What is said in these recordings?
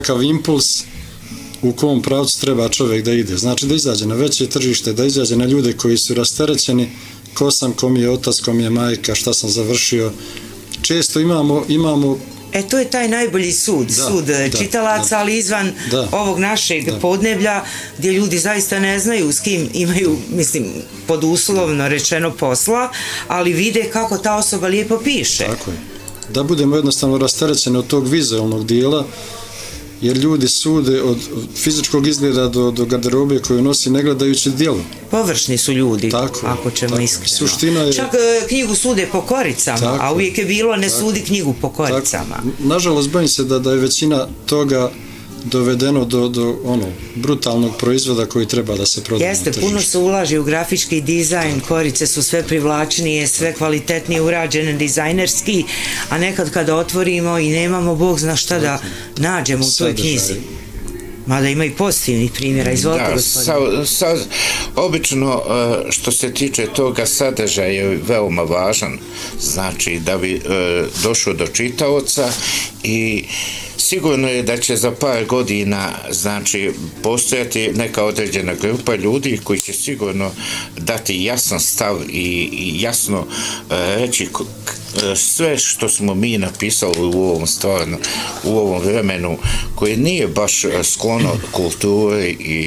Kakav impuls u kom pravcu treba čovjek da ide. Znači da izađe na veće tržište, da izađe na ljude koji su rasterećeni, ko sam, ko mi je otac, ko mi je majka, šta sam završio. Često imamo to je taj najbolji sud čitalaca, ali izvan ovog našeg podneblja, gdje ljudi zaista ne znaju s kim imaju, mislim, pod uslovno rečeno posla, ali vide kako ta osoba lijepo piše. Tako je. Da budemo jednostavno rasterećeni od tog vizualnog dijela, jer ljudi sude od fizičkog izgleda do garderobe koju nosi ne gledajući djelo. Površni su ljudi, ako ćemo iskreno. Suština je... Čak knjigu sude po koricama, a uvijek je bilo ne sudi knjigu po koricama. Nažalost, bojim se da je većina toga dovedeno do brutalnog proizvoda koji treba da se prodaje. Jeste, puno se ulaži u grafički dizajn, korice su sve privlačnije, sve kvalitetnije urađene dizajnerski, a nekad kada otvorimo i nemamo Bog zna šta da nađemo u toj knjizi. Mada ima i pozitivnih primjera, izvolite gospodine. Obično što se tiče toga sadržaja je veoma važan, znači da bi došao do čitaoca i sigurno je da će za par godina znači postojati neka određena grupa ljudi koji će sigurno dati jasan stav i jasno reći sve što smo mi napisali u ovom vremenu koje nije baš sklono kulturi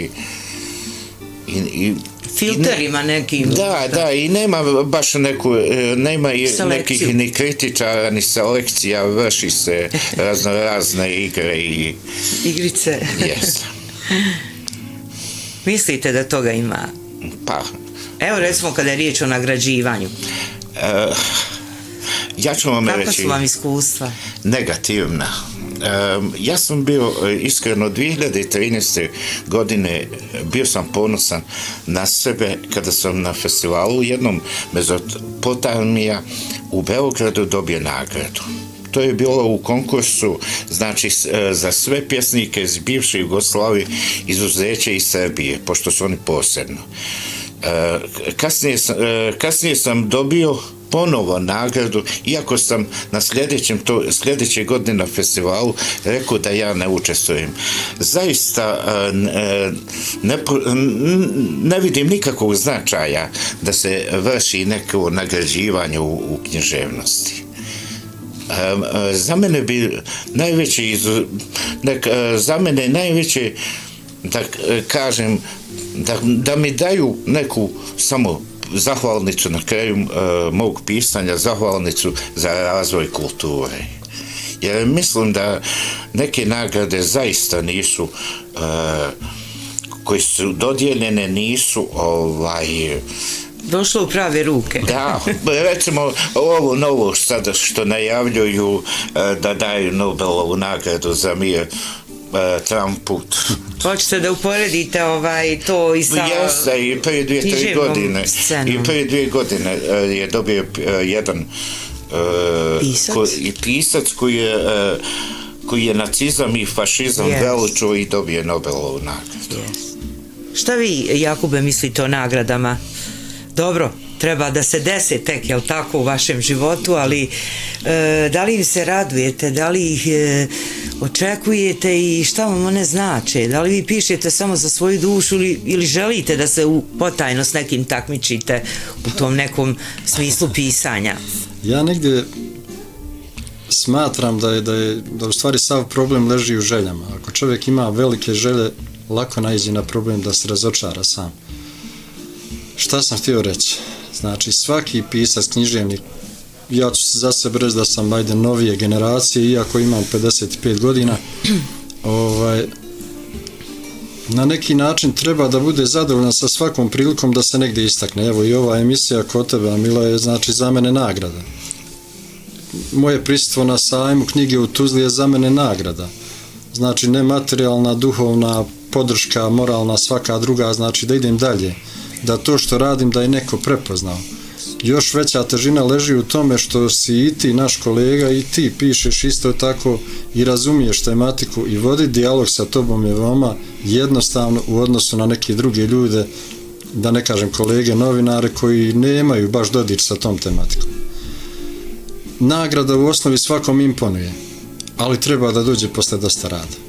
i filterima nekim. Da, i nema baš nema nekih ni kritičara, ni selekcija, vrši se razne igre i... Igrice. Yes. Mislite da toga ima? Pa. Evo recimo kada je riječ o nagrađivanju. Ja ću vam reći... Kako su vam iskustva? Negativna. Ja sam bio iskreno 2013. godine bio sam ponosan na sebe kada sam na festivalu jednom Mezopotamija u Beogradu dobio nagradu. To je bilo u konkursu, znači za sve pjesnike iz bivše Jugoslavije, izuzeće iz Srbije, pošto su oni posebno. Kasnije sam dobio ponovo nagradu, iako sam na sljedeće godine na festivalu rekao da ja ne učestvujem. Zaista ne vidim nikakvog značaja da se vrši neko nagrađivanje u književnosti. Za mene bi najveće da kažem da mi daju neku samo zahvalnicu na kraju mog pisanja, zahvalnicu za razvoj kulture. Jer mislim da neke nagrade zaista nisu koje su dodijeljene nisu došlo u prave ruke. Da, recimo ovo novo sada što najavljuju da daju Nobelovu nagradu za mir Trumpu. Hoćete da uporedite to i sa jeste, i prije 2-3 godine scenom. I prije 2 godine je dobio jedan pisac koji je nacizam i fašizam veličio i dobio Nobelovu nagradu. Šta vi, Jakube, mislite o nagradama? Dobro, treba da se dese tek, jel tako, u vašem životu, ali da li im se radujete, da li ih očekujete i šta vam one znače? Da li vi pišete samo za svoju dušu ili želite da se potajno s nekim takmičite u tom nekom smislu pisanja? Ja negdje smatram da u stvari sav problem leži u željama. Ako čovjek ima velike želje, lako naiđe na problem da se razočara sam. Šta sam htio reći? Znači, svaki pisac, književnik, ja ću za sebe reći da sam novije generacije, iako imam 55 godina, na neki način treba da bude zadovoljan sa svakom prilikom da se negdje istakne. Evo i ova emisija kod tebe, Amila, je znači za mene nagrada. Moje prisustvo na sajmu knjige u Tuzli je za mene nagrada. Znači, nematerijalna, duhovna, podrška, moralna, svaka druga, znači da idem dalje. Da to što radim da je neko prepoznao. Još veća težina leži u tome što si i ti naš kolega i ti pišeš isto tako i razumiješ tematiku i voditi dijalog sa tobom je veoma jednostavno u odnosu na neke druge ljude, da ne kažem kolege novinare koji nemaju baš dodir sa tom tematikom. Nagrada u osnovi svakom imponuje, ali treba da dođe posle dosta rada.